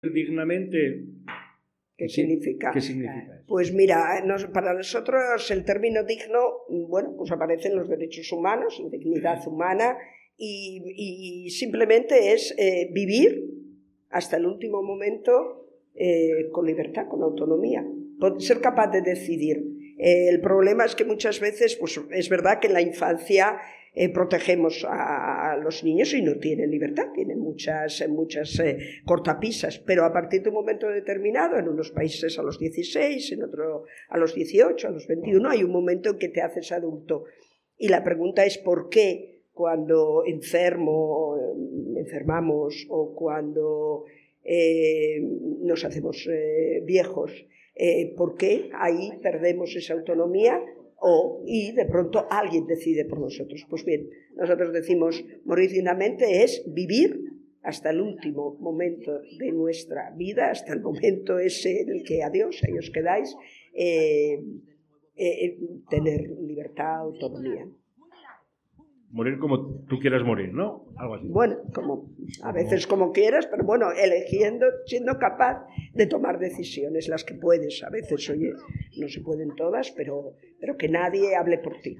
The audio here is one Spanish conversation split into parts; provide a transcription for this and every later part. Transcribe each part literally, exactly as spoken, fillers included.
dignamente. ¿Qué significa? ¿Qué significa? Pues mira, nos, para nosotros el término digno, bueno, pues aparecen los derechos humanos, la dignidad humana, y, y simplemente es eh, vivir hasta el último momento eh, con libertad, con autonomía, ser capaz de decidir. Eh, el problema es que muchas veces, pues es verdad que en la infancia Eh, protegemos a, a los niños y no tienen libertad, tienen muchas, muchas eh, cortapisas, pero a partir de un momento determinado, en unos países a los dieciséis, en otro a los dieciocho, a los veintiuno, hay un momento en que te haces adulto. Y la pregunta es ¿por qué cuando enfermo, enfermamos o cuando eh, nos hacemos eh, viejos, eh, por qué ahí perdemos esa autonomía? O, y de pronto alguien decide por nosotros. Pues bien, nosotros decimos morir dignamente es vivir hasta el último momento de nuestra vida, hasta el momento ese en el que adiós, ahí os quedáis, eh, eh, tener libertad, autonomía. Morir como tú quieras morir, ¿no? Algo así. Bueno, como, a veces como quieras, pero bueno, eligiendo, siendo capaz de tomar decisiones, las que puedes. A veces, oye, no se pueden todas, pero, pero que nadie hable por ti.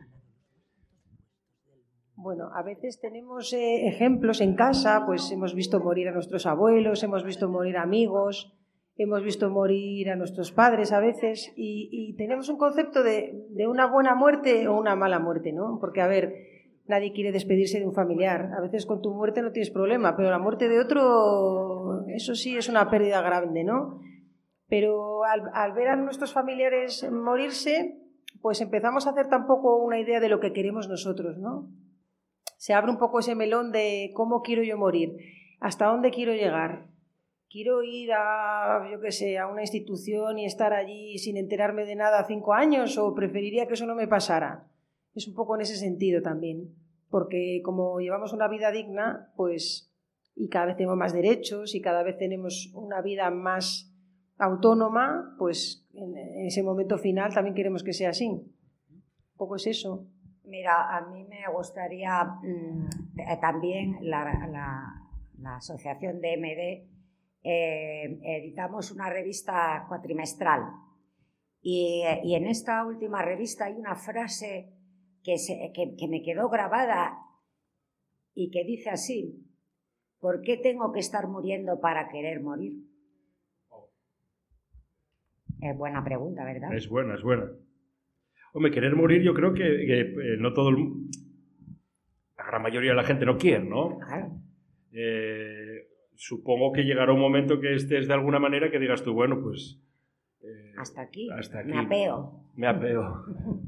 Bueno, a veces tenemos eh, ejemplos en casa, pues hemos visto morir a nuestros abuelos, hemos visto morir amigos, hemos visto morir a nuestros padres a veces, y, y tenemos un concepto de, de una buena muerte o una mala muerte, ¿no? Porque, a ver, nadie quiere despedirse de un familiar. A veces con tu muerte no tienes problema, pero la muerte de otro, eso sí es una pérdida grande, ¿no? Pero al, al ver a nuestros familiares morirse, pues empezamos a hacer tampoco una idea de lo que queremos nosotros, ¿no? Se abre un poco ese melón de cómo quiero yo morir, hasta dónde quiero llegar. ¿Quiero ir a, yo qué sé, a una institución y estar allí sin enterarme de nada cinco años o preferiría que eso no me pasara? Es un poco en ese sentido también, porque como llevamos una vida digna, pues, y cada vez tenemos más derechos y cada vez tenemos una vida más autónoma, pues en ese momento final también queremos que sea así. Un poco es eso. Mira, a mí me gustaría mmm, también la, la, la asociación D M D eh, editamos una revista cuatrimestral y, y en esta última revista hay una frase Que, se, que, que me quedó grabada y que dice así: ¿por qué tengo que estar muriendo para querer morir? Es buena pregunta, ¿verdad? Es buena, es buena. Hombre, querer morir yo creo que, que eh, no todo el, la gran mayoría de la gente no quiere, ¿no? Claro. Eh, supongo que llegará un momento que estés de alguna manera que digas tú, bueno, pues... Eh, hasta aquí, hasta aquí. Me apeo. Me apeo.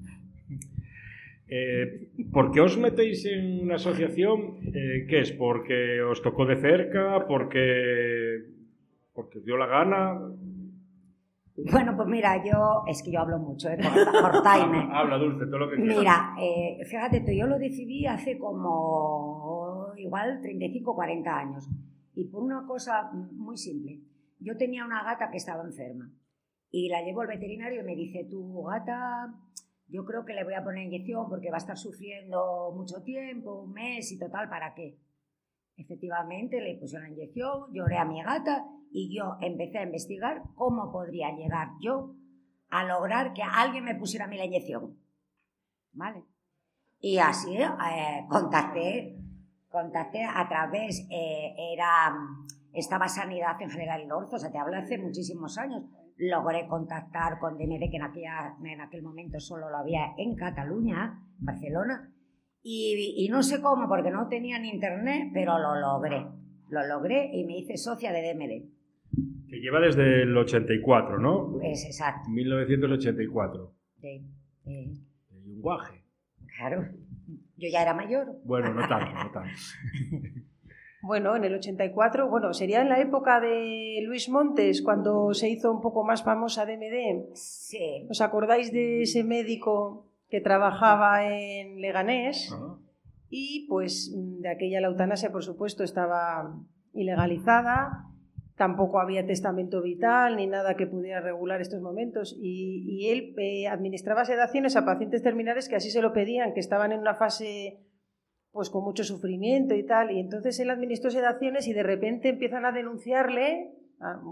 Eh, ¿Por qué os metéis en una asociación? Eh, ¿Qué es? ¿Porque os tocó de cerca? ¿Porque, porque os dio la gana? Bueno, pues mira, yo... Es que yo hablo mucho, ¿eh? Por, por time. Habla, Dulce, todo lo que quieras. Mira, eh, fíjate tú, yo lo decidí hace como... igual treinta y cinco, cuarenta años. Y por una cosa muy simple. Yo tenía una gata que estaba enferma. Y la llevo al veterinario y me dice, tu gata... Yo creo que le voy a poner inyección porque va a estar sufriendo mucho tiempo, un mes y total, ¿para qué? Efectivamente, le pusieron la inyección, lloré a mi gata y yo empecé a investigar cómo podría llegar yo a lograr que alguien me pusiera a mí la inyección. ¿Vale? Y así eh, contacté, contacté a través, eh, era, estaba Sanidad en General en Orzo, o sea, te hablo hace muchísimos años. Logré contactar con D M D, que en, aquella, en aquel momento solo lo había en Cataluña, en Barcelona, y, y no sé cómo, porque no tenían internet, pero lo logré. Lo logré y me hice socia de D M D. Que lleva desde el ochenta y cuatro, ¿no? Pues exacto. mil novecientos ochenta y cuatro. Sí. sí. Y un guaje. Claro. Yo ya era mayor. Bueno, no tanto, no tanto. Bueno, en el ochenta y cuatro, bueno, sería en la época de Luis Montes, cuando se hizo un poco más famosa D M D. Sí. ¿Os acordáis de ese médico que trabajaba en Leganés? Uh-huh. Y pues de aquella la eutanasia, por supuesto, estaba ilegalizada, tampoco había testamento vital ni nada que pudiera regular estos momentos. Y, y él eh, administraba sedaciones a pacientes terminales que así se lo pedían, que estaban en una fase... pues con mucho sufrimiento y tal, y entonces él administró sedaciones y de repente empiezan a denunciarle Ah,